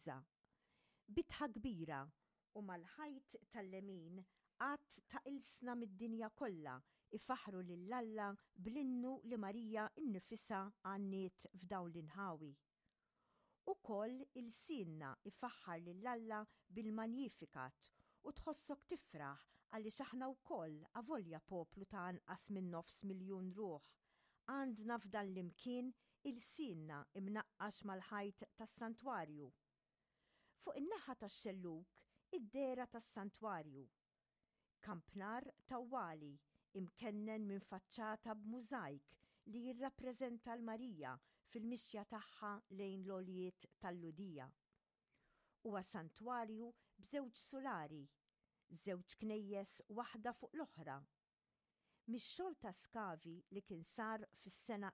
Issa. Bitħa kbira u mal-ħajt tal-lemin għad ta' ilsna mid-dinja kollha ifaħru lill-Alla bl-innu li Marija innifisha għanniet f'dawn l-inħawi. Ukoll il-sinna ifaħħar lill-Alla bil-Magnificat u tħossok tifraħ għaliex aħna wkoll avolja poplu ta' anqas minn 500,000 ruħ għandna f'dan l-imkien il-sinna imnaqqax mal-ħajt tas-santwarju. Fuq in-naħa tax-xelluk id-dera tas-santwarju. Kampnar tawwali imkennen minn faċċata b'mużajk li jirrappreżenta l-Marija fil-mixja tagħha lejn l-għoljiet tal-Ludija. Huwa santwarju b'żewġ sulari, żewġ knejjes waħda fuq l-oħra. Mix-xogħol ta' skavi li kien sar fis-sena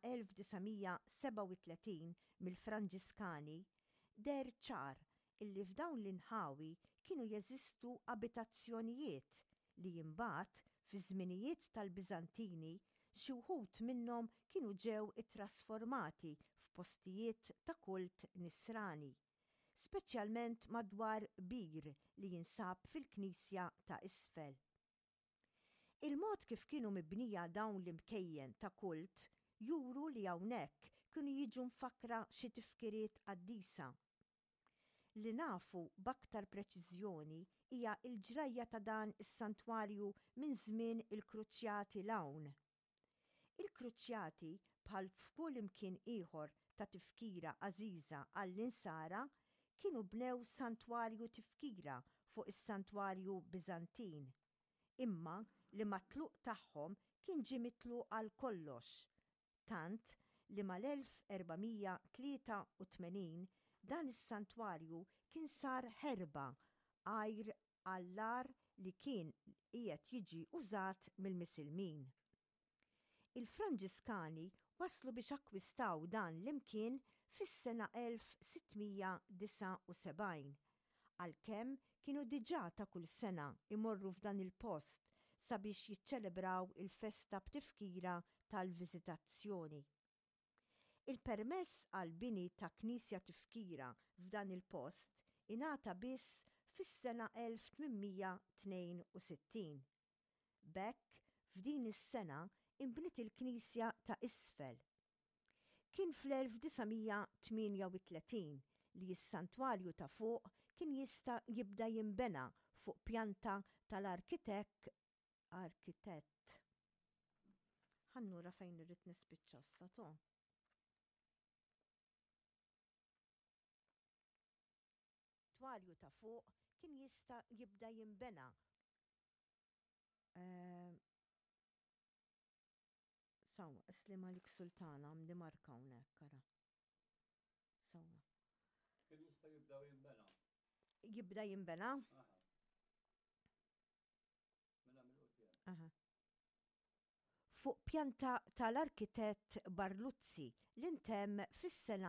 1937 mill-Franġiskani der ċar illi f'dawn l-inħawi kienu jeżistu abitazzjonijiet li jimbagħad fi żminijiet tal-Biżantini xi wħud minnhom kienu ġew ittrasformati f'postijiet ta' kult nisrani, speċjalment madwar bir li jinsab fil-Knisja ta' isfel. Il-mod kif kienu mibnija dawn l-imkejjen ta' kult juru li hawnhekk kienu jiġu mfakra xi tifkiriet qaddisa. Li nafu b'aktar preċiżjoni hija l-ġrajja ta' dan is-santwarju minn żmien il-Kruċjati l-hawn. Il-Kruċjati bħal f'kull imkien ieħor ta' tifkira għażiża għall-insara kienu bnew santwarju tifkira fuq is-santwarju Biżantin. Imma li mat-tluq tagħhom kien ġie mitluq għal kollox, tant li mal-1483 dan is-santwarju kien sar ħerba għajr għall-ar li kien qiegħed jiġi użat mill-Misilmin. Il-Franġiskani waslu biex akkwistaw dan l-imkien fis-sena 1679, għalkemm kienu diġà ta' kull sena imorru f'dan il-post sabiex jiċċelebraw il-festa b'tifkira tal-Viżitazzjoni. Il-permess għal bini ta' knisja tifkira f'dan il-post ingħata biss fis-sena 1862. B'hekk f'din is-sena inbniet il-Knisja ta' Isfel. Kien fl-1938 li s-santwarju ta' fuq kien jista' jibda jinbena fuq pjanta tal-arkitett. Ħannura fejn irrid nispiċċa s-sato. Santwarju ta' fuq kien jista' jibda jinbena Sawa, islima lik sultana għamdi marka hawnhekk kara. Sawa. Kien jista' jibda jinbena? Jibda jinbena? Mela mill-qudiem. Fuq pjanta tal-arkitett Barluzzi li ntemm fis-sena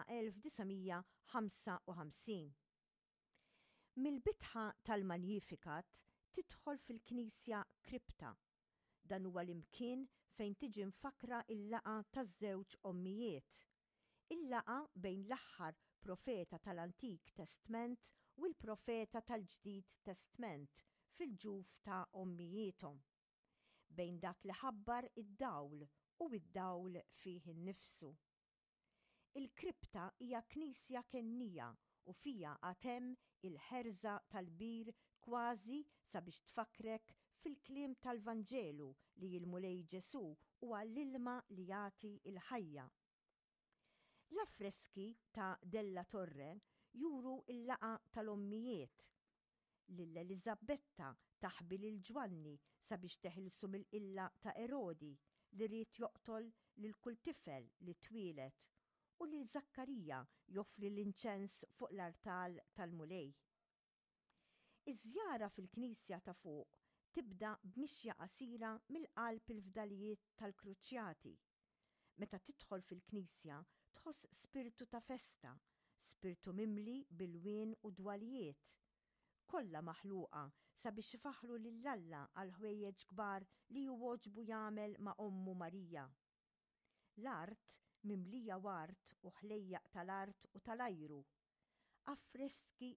1955. Mill-bitħa tal-Magnificat tidħol fil-Knisja kripta. Dan huwa l-imkien fejn tiġi mfakra il-laqa taż-żewġ ommijiet. Il-laqa bejn l-aħħar profeta tal-Antik Testament u l-profeta tal-Ġdid Testament fil-ġuf ta' ommijietom. Bejn dak li ħabbar id-dawl u id-dawl fih innifsu. Il-kripta hija knisja kennija u fija għatem il-ħerża tal-bir kważi sabiex tfakrek fil-kliem tal-Vanġelu li jilmulej Ġesu u għall-ilma li jagħti il-ħajja. L-affreski ta' Della Torre juru il-laqa tal-ommijiet. Lill-Eliżabetta taħbil il-Ġwanni sabiex teħilsu mill-illa ta' Erodi li rrid joqtol lil kull tifel li twilet u lil Zakkarija joffri l-inċens fuq l-artal tal-mulej. Iż-żjara fil-Knisja ta' fuq tibda b'mixja qasira mill-qalb il-fdalijiet tal-Kruċjati. Meta tidħol fil-Knisja tħoss spiritu ta' festa, spiritu mimli bil-wien u dwalijiet. Kollha maħluqa sabiex ifaħru lill-Alla għal ħwejjeġ kbar li jogħġbu jagħmel ma' Ommu Marija. L-art mimlija wart u ħlejjaq tal-art u tal-ajru. Affreski